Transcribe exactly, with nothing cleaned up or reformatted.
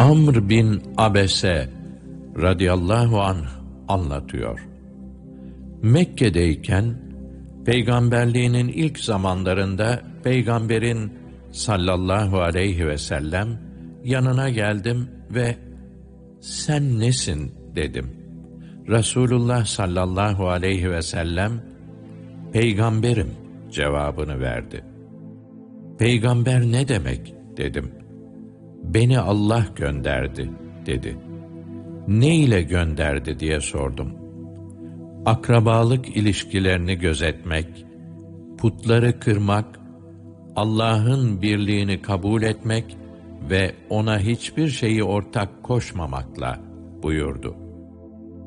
Amr bin Abese radıyallahu anh anlatıyor. Mekke'deyken peygamberliğinin ilk zamanlarında peygamberin sallallahu aleyhi ve sellem yanına geldim ve sen nesin dedim. Resulullah sallallahu aleyhi ve sellem peygamberim cevabını verdi. Peygamber ne demek dedim. Beni Allah gönderdi dedi. Ne ile gönderdi diye sordum. Akrabalık ilişkilerini gözetmek, putları kırmak, Allah'ın birliğini kabul etmek ve ona hiçbir şeyi ortak koşmamakla buyurdu.